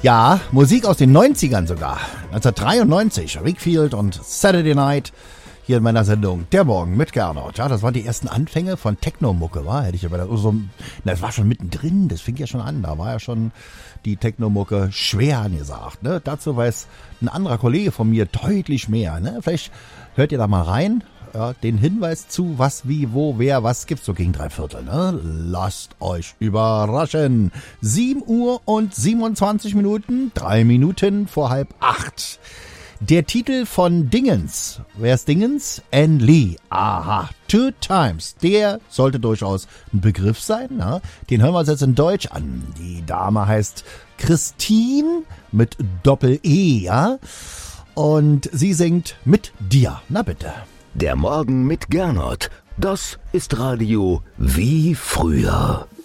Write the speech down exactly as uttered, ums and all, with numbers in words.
Ja, Musik aus den neunzigern sogar. neunzehnhundertdreiundneunzig, Wakefield und Saturday Night. Hier in meiner Sendung Der Morgen mit Gernot. Ja, das waren die ersten Anfänge von Techno-Mucke, war? Hätte ich aber so, na, das war schon mittendrin, das fing ja schon an. Da war ja schon die Techno-Mucke schwer angesagt. Ne? Dazu weiß ein anderer Kollege von mir deutlich mehr. Ne? Vielleicht hört ihr da mal rein. Ja, den Hinweis zu, was, wie, wo, wer, was gibt's so gegen drei Viertel. Ne? Lasst euch überraschen. sieben Uhr und siebenundzwanzig Minuten, drei Minuten vor halb acht. Der Titel von Dingens. Wer ist Dingens? Ann Lee. Aha. Two Times. Der sollte durchaus ein Begriff sein. Na? Den hören wir uns jetzt in Deutsch an. Die Dame heißt Christine mit Doppel-E, ja? Und sie singt mit dir. Na bitte. Der Morgen mit Gernot. Das ist Radio wie früher.